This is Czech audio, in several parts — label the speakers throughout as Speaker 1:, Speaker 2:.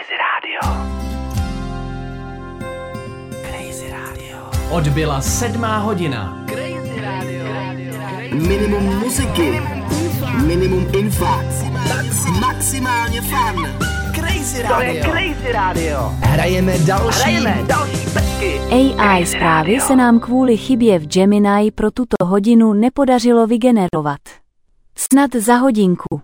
Speaker 1: Crazy Radio. Odbyla 7. hodina. Crazy Radio.
Speaker 2: Minimum muziky. Minimum info. Maximálně fun.
Speaker 1: Crazy Radio.
Speaker 3: To je Crazy Radio.
Speaker 1: Hrajeme další
Speaker 3: pecky.
Speaker 4: AI zprávy se nám kvůli chybě v Gemini pro tuto hodinu nepodařilo vygenerovat. Snad za hodinku.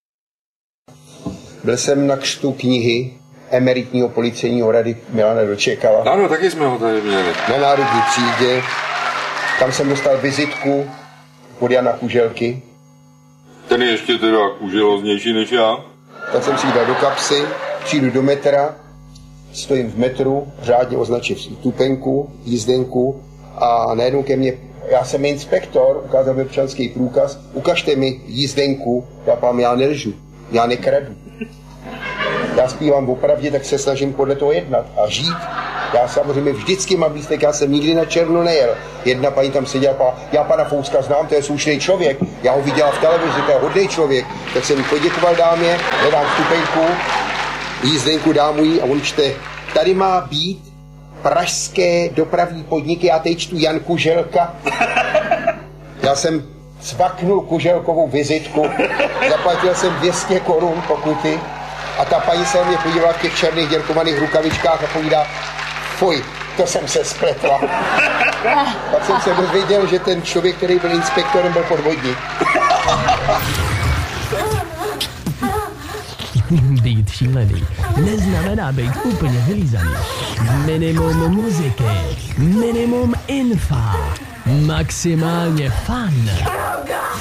Speaker 5: Byl jsem na křtu knihy emeritního policejního rady Milana Dočekala.
Speaker 6: Ano, taky jsme ho tady měli.
Speaker 5: Na Národní třídě. Tam jsem dostal vizitku od Jana Kuželky.
Speaker 6: Ten je ještě teda kuželoznější než já.
Speaker 5: Tak jsem si ji dal do kapsy, přijdu do metra, stojím v metru, řádně označím stupenku, jízdenku a najednou ke mně, já jsem inspektor, ukázal mi občanský průkaz, ukažte mi jízdenku, já nelžu, já nekradu. Já zpívám opravdě, tak se snažím podle toho jednat a žít. Já samozřejmě vždycky mám lístek, já jsem nikdy na černo nejel. Jedna paní tam seděla, já pana Fouska znám, to je slušný člověk, já ho viděla v televizi, to je hodný člověk. Tak jsem poděkoval dámě, hledám stupenku, jízdenku dámu jí a on čte, tady má být pražské dopravní podniky, já teď čtu Jan Kuželka. Já jsem cvaknul Kuželkovou vizitku, zaplatil jsem 200 korun pokuty a ta paní se na mě podívala v těch černých děrkovaných rukavičkách a povídá, fuj, to jsem se spletla. Pak jsem se dozvěděl, že ten člověk, který byl inspektorem, byl podvodník.
Speaker 1: Být šílený neznamená být úplně vylízaný. Minimum muziky, minimum infa, maximálně fun.